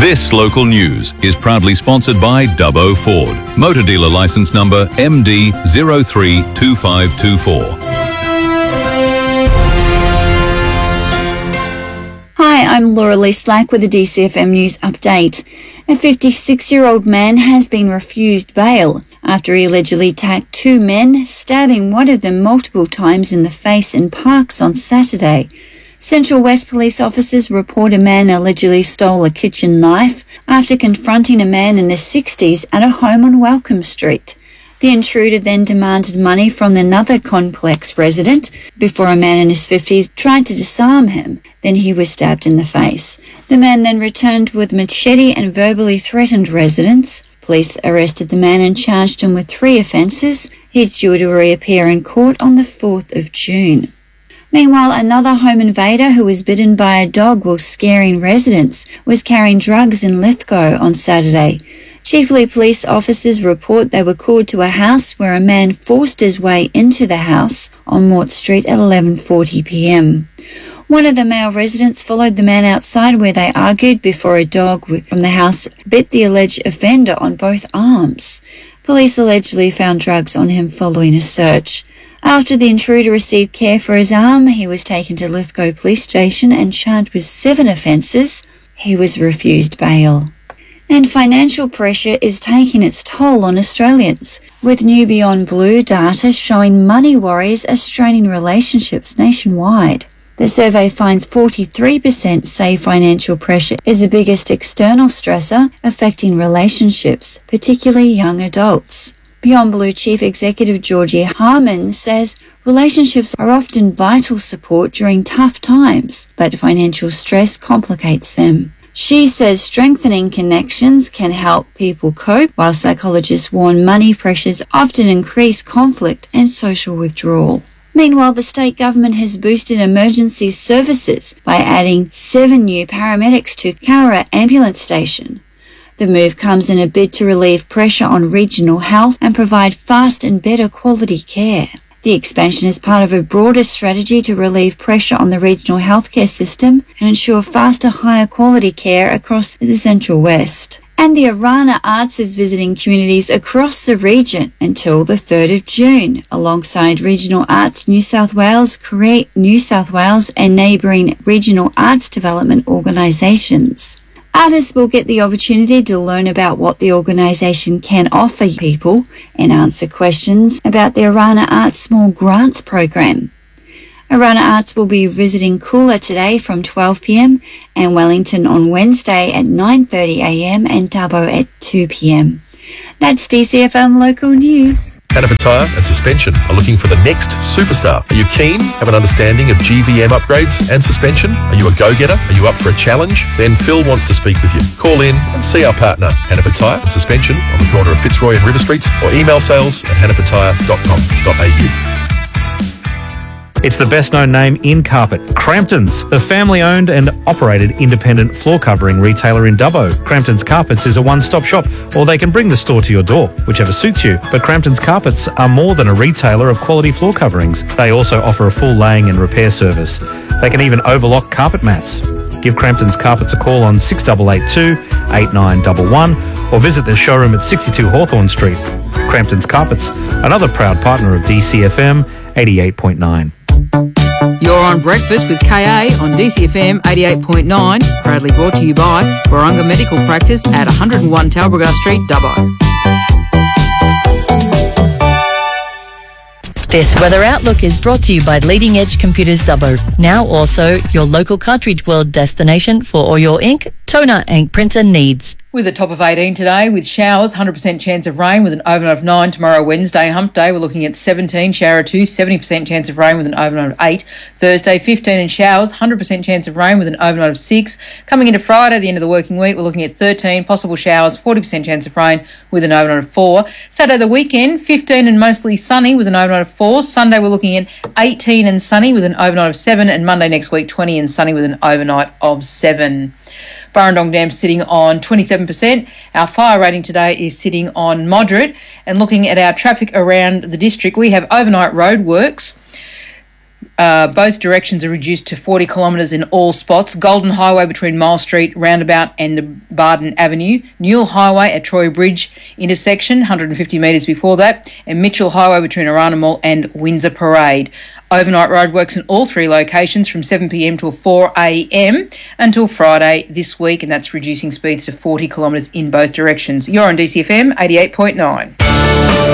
This local news is proudly sponsored by Dubbo Ford. Motor dealer licence number MD032524. Hi, I'm Laura Lee Slack with a DCFM News update. A 56-year-old man has been refused bail after he allegedly attacked two men, stabbing one of them multiple times in the face in Parkes on Saturday. Central West police officers report a man allegedly stole a kitchen knife after confronting a man in his 60s at a home on Welcome Street. The intruder then demanded money from another complex resident before a man in his 50s tried to disarm him. Then he was stabbed in the face. The man then returned with machete and verbally threatened residents. Police arrested the man and charged him with 3 offences. He's due to reappear in court on the 4th of June. Meanwhile, another home invader who was bitten by a dog while scaring residents was carrying drugs in Lithgow on Saturday. Chieveley police officers report they were called to a house where a man forced his way into the house on Mort Street at 11:40 p.m. One of the male residents followed the man outside where they argued before a dog from the house bit the alleged offender on both arms. Police allegedly found drugs on him following a search. After the intruder received care for his arm, he was taken to Lithgow Police Station and charged with 7 offences. He was refused bail. And financial pressure is taking its toll on Australians, with new Beyond Blue data showing money worries are straining relationships nationwide. The survey finds 43% say financial pressure is the biggest external stressor affecting relationships, particularly young adults. Beyond Blue Chief Executive Georgie Harman says relationships are often vital support during tough times, but financial stress complicates them. She says strengthening connections can help people cope, while psychologists warn money pressures often increase conflict and social withdrawal. Meanwhile, the state government has boosted emergency services by adding 7 new paramedics to Cowra Ambulance Station. The move comes in a bid to relieve pressure on regional health and provide fast and better quality care. The expansion is part of a broader strategy to relieve pressure on the regional healthcare system and ensure faster, higher quality care across the Central West. And the Arana Arts is visiting communities across the region until the 3rd of June, alongside Regional Arts New South Wales, Create New South Wales and neighbouring regional arts development organisations. Artists will get the opportunity to learn about what the organisation can offer people and answer questions about the Arana Arts Small Grants program. Arana Arts will be visiting Coolah today from 12 p.m. and Wellington on Wednesday at 9:30 a.m. and Dubbo at 2 p.m. That's DCFM Local News. Hannaford Tyre and Suspension are looking for the next superstar. Are you keen? Have an understanding of GVM upgrades and suspension? Are you a go-getter? Are you up for a challenge? Then Phil wants to speak with you. Call in and see our partner, Hannaford Tyre and Suspension, on the corner of Fitzroy and River Streets, or email sales@hannafordtyre.com.au. It's the best-known name in carpet, Crampton's, the family-owned and operated independent floor covering retailer in Dubbo. Crampton's Carpets is a one-stop shop, or they can bring the store to your door, whichever suits you. But Crampton's Carpets are more than a retailer of quality floor coverings. They also offer a full laying and repair service. They can even overlock carpet mats. Give Crampton's Carpets a call on 6882 8911 or visit their showroom at 62 Hawthorn Street. Crampton's Carpets, another proud partner of DCFM 88.9. You're on Breakfast with KA on DCFM 88.9, proudly brought to you by Warunga Medical Practice at 101 Talbragar Street, Dubbo. This weather outlook is brought to you by Leading Edge Computers Dubbo. Now also your local Cartridge World destination for all your ink, toner and printer needs. With a top of 18 today, with showers, 100% chance of rain with an overnight of 9. Tomorrow, Wednesday, hump day, we're looking at 17, shower 2, 70% chance of rain with an overnight of 8. Thursday, 15 and showers, 100% chance of rain with an overnight of 6. Coming into Friday, the end of the working week, we're looking at 13, possible showers, 40% chance of rain with an overnight of 4. Saturday, the weekend, 15 and mostly sunny with an overnight of 4. Sunday, we're looking at 18 and sunny with an overnight of 7. And Monday next week, 20 and sunny with an overnight of 7. Burrendong Dam sitting on 27%. Our fire rating today is sitting on moderate. And looking at our traffic around the district, we have overnight roadworks Both directions are reduced to 40 kilometres in all spots. Golden Highway between Mile Street Roundabout and the Barden Avenue. Newell Highway at Troy Bridge intersection, 150 metres before that. And Mitchell Highway between Arana Mall and Windsor Parade. Overnight roadworks in all three locations from 7pm till 4am until Friday this week, and that's reducing speeds to 40 kilometres in both directions. You're on DCFM 88.9.